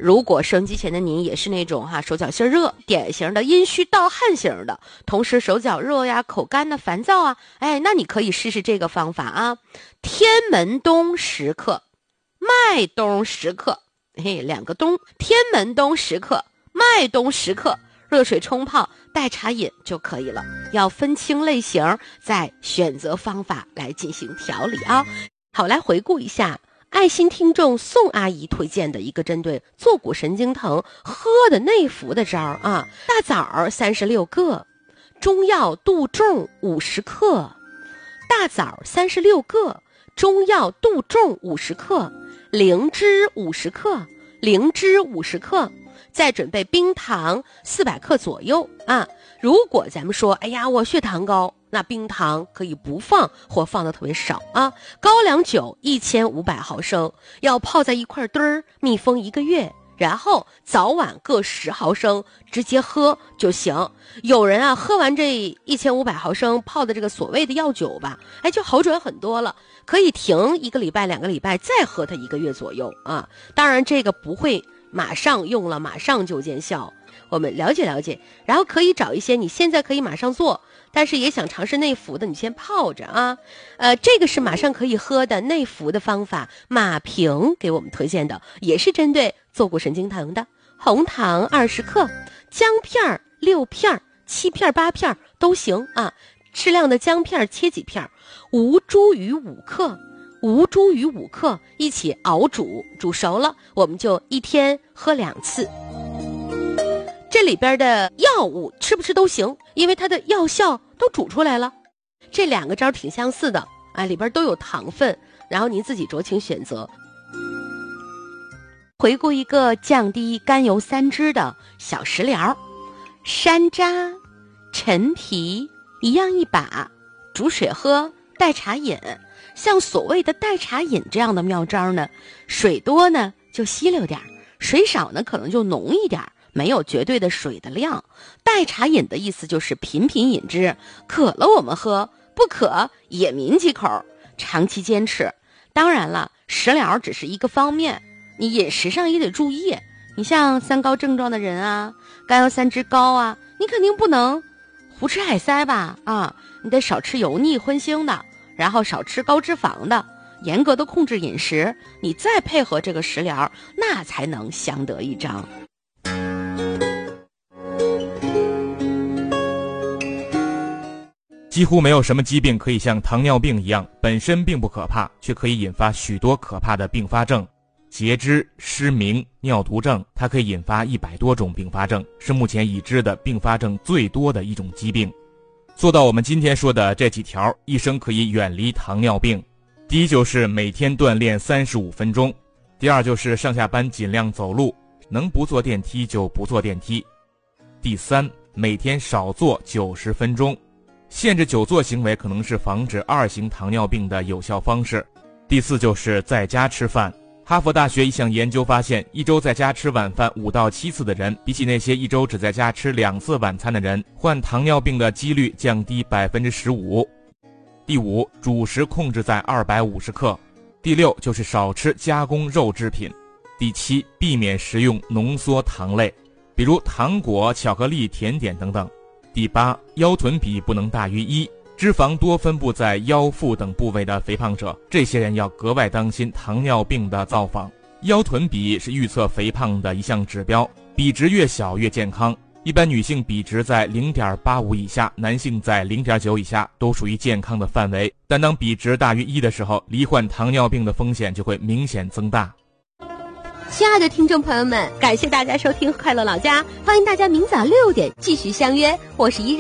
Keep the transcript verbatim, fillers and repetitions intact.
如果收音机前的您也是那种哈手脚心热，典型的阴虚盗汗型的，同时手脚热呀、口干的、烦躁啊，哎，那你可以试试这个方法啊。天门冬十克，麦冬十克，嘿，两个冬，天门冬十克，麦冬十克，热水冲泡，代茶饮就可以了。要分清类型，再选择方法来进行调理啊。好，来回顾一下。爱心听众宋阿姨推荐的一个针对坐骨神经疼喝的内服的招啊，大枣三十六个，中药杜仲五十克，大枣三十六个，中药杜仲五十克，灵芝五十克，灵芝五十克，再准备冰糖四百克左右啊。如果咱们说，哎呀，我血糖高，那冰糖可以不放或放的特别少啊。高粱酒一千五百毫升，要泡在一块堆儿，密封一个月，然后早晚各十毫升，直接喝就行。有人啊，喝完这一千五百毫升泡的这个所谓的药酒吧，哎，就好转很多了，可以停一个礼拜、两个礼拜，再喝它一个月左右啊。当然，这个不会马上用了，马上就见效。我们了解了解，然后可以找一些你现在可以马上做，但是也想尝试内服的，你先泡着啊。呃，这个是马上可以喝的内服的方法，马平给我们推荐的，也是针对坐骨神经疼的。红糖二十克，姜片六片、七片、八片都行啊。适量的姜片切几片，吴茱萸五克，吴茱萸五克一起熬煮，煮熟了我们就一天喝两次。这里边的药物吃不吃都行，因为它的药效都煮出来了。这两个招挺相似的啊，里边都有糖分，然后您自己酌情选择。回顾一个降低甘油三酯的小食疗：山楂、陈皮一样一把，煮水喝，代茶饮。像所谓的代茶饮这样的妙招呢，水多呢就稀溜点，水少呢可能就浓一点，没有绝对的水的量。代茶饮的意思就是频频饮之，渴了我们喝，不渴也抿几口，长期坚持。当然了，食疗只是一个方面，你饮食上也得注意。你像三高症状的人啊，甘油三酯高啊，你肯定不能胡吃海塞吧啊，你得少吃油腻荤腥的，然后少吃高脂肪的，严格的控制饮食，你再配合这个食疗，那才能相得益彰。 几乎没有什么疾病可以像糖尿病一样，本身并不可怕，却可以引发许多可怕的并发症。截肢、失明、尿毒症，它可以引发一百多种并发症，是目前已知的并发症最多的一种疾病。做到我们今天说的这几条，医生可以远离糖尿病。第一就是每天锻炼三十五分钟，第二就是上下班尽量走路，能不坐电梯就不坐电梯。第三，每天少坐九十分钟。限制久坐行为可能是防止二型糖尿病的有效方式。第四就是在家吃饭。哈佛大学一项研究发现，一周在家吃晚饭五到七次的人，比起那些一周只在家吃两次晚餐的人，患糖尿病的几率降低 百分之十五。 第五，主食控制在二百五十克。第六就是少吃加工肉制品。第七，避免食用浓缩糖类，比如糖果、巧克力、甜点等等。第八，腰臀比不能大于一，脂肪多分布在腰腹等部位的肥胖者，这些人要格外当心糖尿病的造访。腰臀比是预测肥胖的一项指标，比值越小越健康。一般女性比值在 零点八五 以下，男性在 零点九 以下，都属于健康的范围。但当比值大于一的时候，罹患糖尿病的风险就会明显增大。 亲爱的听众朋友们，感谢大家收听快乐老家，欢迎大家明早六点继续相约，我是依然。